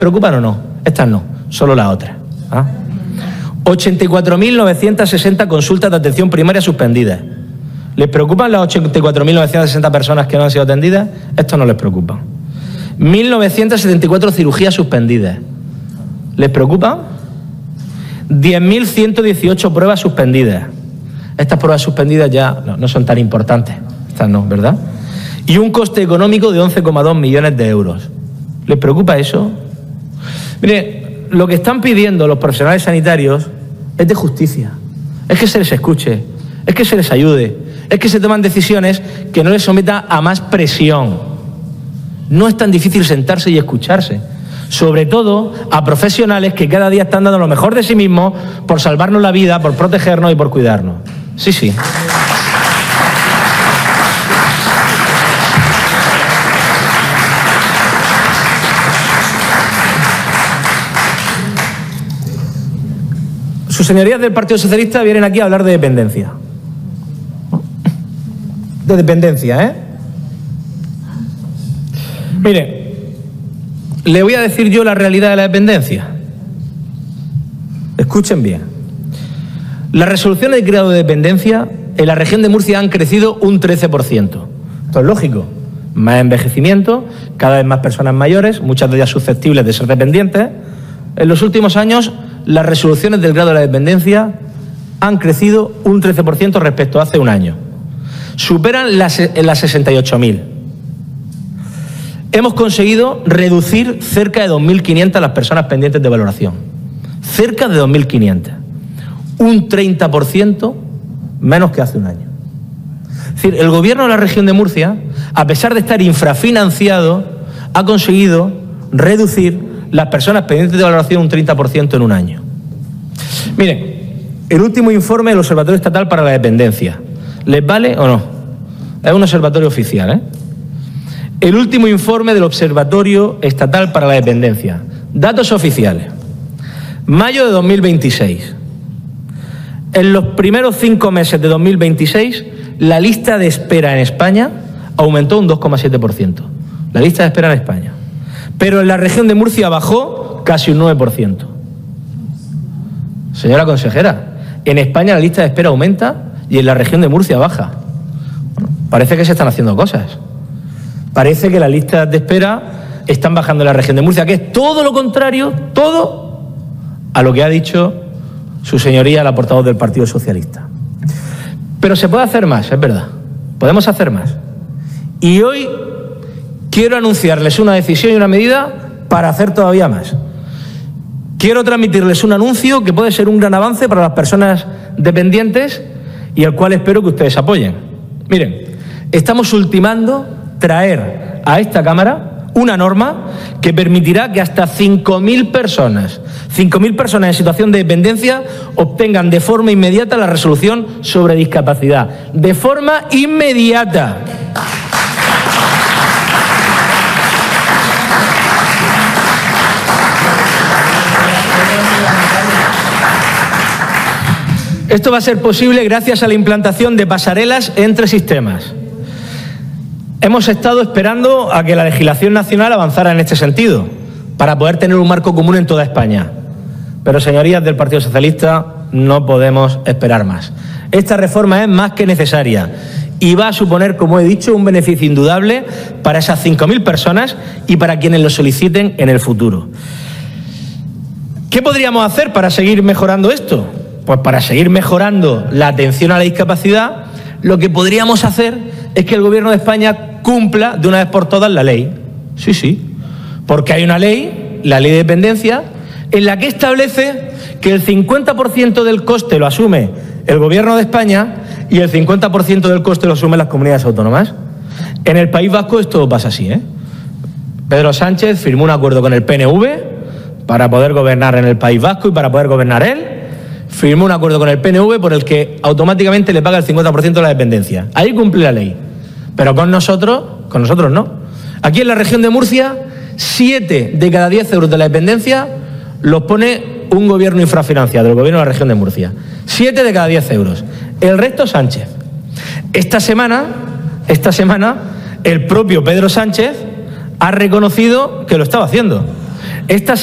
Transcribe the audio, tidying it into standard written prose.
preocupan o no? Estas no, solo las otras. 84.960 consultas de atención primaria suspendidas. ¿Les preocupan las 84.960 personas que no han sido atendidas? Esto no les preocupa. 1.974 cirugías suspendidas. ¿Les preocupa? 10.118 pruebas suspendidas. Estas pruebas suspendidas ya no son tan importantes. Estas no, ¿verdad? Y un coste económico de 11,2 millones de euros. ¿Les preocupa eso? Mire, lo que están pidiendo los profesionales sanitarios es de justicia. Es que se les escuche, es que se les ayude, es que se toman decisiones que no les someta a más presión. No es tan difícil sentarse y escucharse. Sobre todo a profesionales que cada día están dando lo mejor de sí mismos por salvarnos la vida, por protegernos y por cuidarnos. Sí, sí. Sus señorías del Partido Socialista vienen aquí a hablar de dependencia. De dependencia, ¿eh? Mire, le voy a decir yo la realidad de la dependencia. Escuchen bien. Las resoluciones de creado de dependencia en la región de Murcia han crecido un 13%. Esto es lógico. Más envejecimiento, cada vez más personas mayores, muchas de ellas susceptibles de ser dependientes. En los últimos años, las resoluciones del grado de la dependencia han crecido un 13% respecto a hace un año. Superan las 68.000. Hemos conseguido reducir cerca de 2.500 las personas pendientes de valoración. Cerca de 2.500. Un 30% menos que hace un año. Es decir, el gobierno de la región de Murcia, a pesar de estar infrafinanciado, ha conseguido reducir las personas pendientes de valoración un 30% en un año. Miren, el último informe del Observatorio Estatal para la Dependencia, ¿les vale o no? Es un observatorio oficial, ¿eh? El último informe del Observatorio Estatal para la Dependencia. Datos oficiales. Mayo de 2026. En los primeros 5 meses de 2026, la lista de espera en España aumentó un 2,7%. La lista de espera en España. Pero en la región de Murcia bajó casi un 9%. Señora consejera, en España la lista de espera aumenta y en la región de Murcia baja. Bueno, parece que se están haciendo cosas. Parece que las listas de espera están bajando en la región de Murcia, que es todo lo contrario, todo a lo que ha dicho su señoría, la portavoz del Partido Socialista. Pero se puede hacer más, es verdad. Podemos hacer más. Y hoy quiero anunciarles una decisión y una medida para hacer todavía más. Quiero transmitirles un anuncio que puede ser un gran avance para las personas dependientes y el cual espero que ustedes apoyen. Miren, estamos ultimando traer a esta Cámara una norma que permitirá que hasta 5.000 personas en situación de dependencia obtengan de forma inmediata la resolución sobre discapacidad. De forma inmediata. Esto va a ser posible gracias a la implantación de pasarelas entre sistemas. Hemos estado esperando a que la legislación nacional avanzara en este sentido, para poder tener un marco común en toda España. Pero, señorías del Partido Socialista, no podemos esperar más. Esta reforma es más que necesaria y va a suponer, como he dicho, un beneficio indudable para esas 5.000 personas y para quienes lo soliciten en el futuro. ¿Qué podríamos hacer para seguir mejorando esto? Pues para seguir mejorando la atención a la discapacidad, lo que podríamos hacer es que el Gobierno de España cumpla de una vez por todas la ley. Sí, sí, porque hay una ley, la Ley de Dependencia, en la que establece que el 50% del coste lo asume el Gobierno de España y el 50% del coste lo asumen las comunidades autónomas. En el País Vasco esto pasa así, ¿eh? Pedro Sánchez firmó un acuerdo con el PNV para poder gobernar en el País Vasco y para poder gobernar él. Firmó un acuerdo con el PNV por el que automáticamente le paga el 50% de la dependencia. Ahí cumple la ley. Pero con nosotros no. Aquí en la región de Murcia, 7 de cada 10 euros de la dependencia los pone un gobierno infrafinanciado, el gobierno de la región de Murcia. 7 de cada 10 euros. El resto Sánchez. Esta semana, el propio Pedro Sánchez ha reconocido que lo estaba haciendo. Esta